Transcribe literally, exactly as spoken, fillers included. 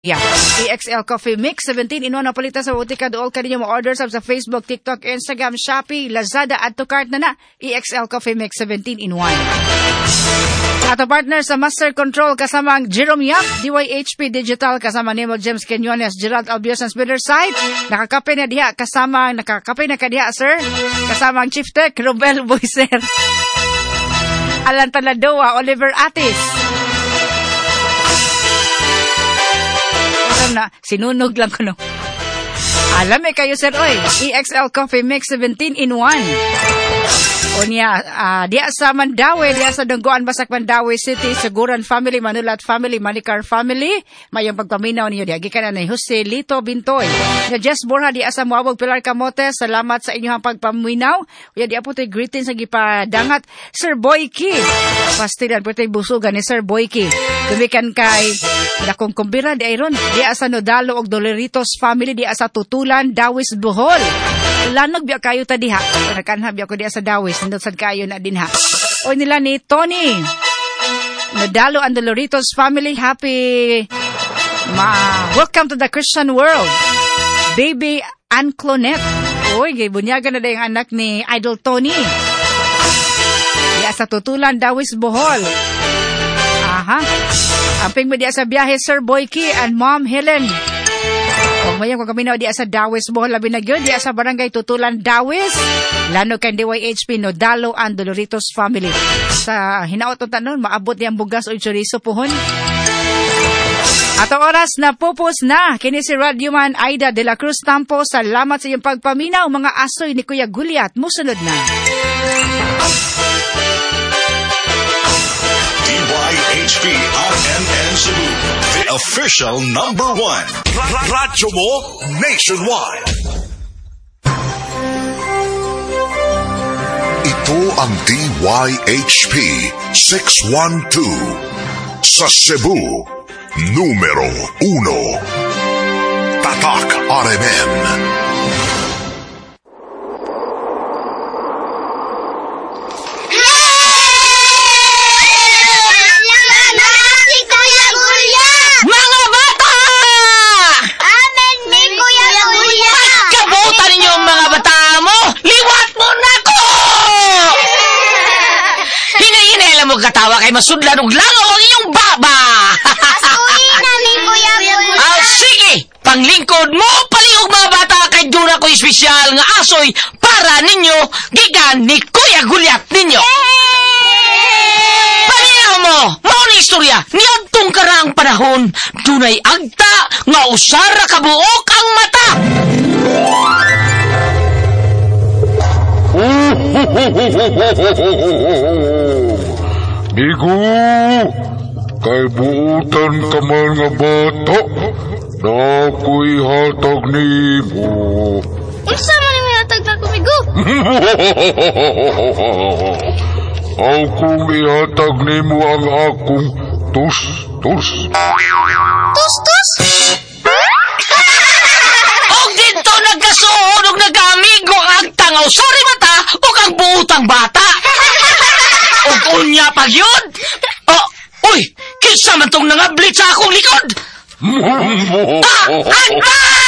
Yeah. E X L Coffee Mix seventeen in one na palitan sa butika. Dool ka ninyo ma-order sa Facebook, TikTok, Instagram, Shopee, Lazada at to cart na na. E X L Coffee Mix seventeen in one. Ato partner sa Master Control kasama ang Jerome Yap, D Y H P Digital kasama Nemo James Quinones, Gerald Albios ang Speeder Site. Nakakape na diha kasama, nakakape na ka diha sir. Kasama ang Chief Tech, Robel Boyser. Alan Taladoa, Oliver Atis. Na, sinunog lang ko no. Alam eh kayo sir, oy. E X L Coffee Mix seventeen in one. O niya, uh, diya sa Mandawi, diya sa Dungguan, Basak, Mandawi City, Seguran Family, Manulat Family, Manicar Family, mayang pagpaminaw niyo diya. Gikan na ni Jose Lito Bintoy. Na Jess Borja, diya sa Muawag Pilar Camotes, salamat sa inyong pagpaminaw. Uya, diya po tayo greetings sa gipadangat. Sir Boyki, pastilan po tayo busugan ni Sir Boyki. Tumikan kay Dakong Kumbira, di ayron, diya sa Nodalo og Doloritos Family, diya sa Tutulan, Dawis, Bohol. Lanog biya kayo ta diha. Nakanha biya ko diya sa Dawis. Nindot kayo na din ha. O nila ni Tony Nadalo and Doloritos Family. Happy ma welcome to the Christian world. Baby Anclonet. Uy, gay bunyagan na da yung anak ni Idol Tony. Diya sa Tutulan, Dawis, Bohol. Aha. Amping mo diya sa biyahe Sir Boyki and Mom Helen. Kung mayang kung kami na diya sa Dawis, Bohol, labi na yun, diya sa Barangay Tutulan, Dawis, lano kay D Y H P, Nodalo, and Doloritos Family. Sa hinaot o tanon, maabot niyang bugas o chorizo puhon. Ato oras na pupus na, kini si Radyoman Aida de la Cruz Tampo, salamat sa iyong pagpaminaw, mga asoy ni Kuya Guliat, musunod na. D Y H P R M N Cebu, the official number one. Radyo mo nationwide. Ito ang D Y H P six one two sa Cebu, numero uno. Tatak R M N. Katawa kay masudlan og langaw ang inyong baba. Asuhin na ni Kuya Gulyat. Ah, sige, panglingkod mo paliog mga bata kay dura ko espesyal nga asoy para ninyo gikan ni Kuya Gulyat ninyo. Paminaw mo, mao ni istorya niadtong karang panahon dunay agta nga usara ka buok ang mata. Migo, kay buutan ka man nga bata, na ako'y hatag ni mo. Unsa man yung hatag na kumigo? Akong ihatag ni mo ang akong tus-tus. Tus-tus? Og dito nagkasuhod og nag-amigo ang tangaw sorry mata o kang buutang bata. O unya pag yun? Oh, uy, kinsa man tong nangablit sa akong likod? Ah, agba!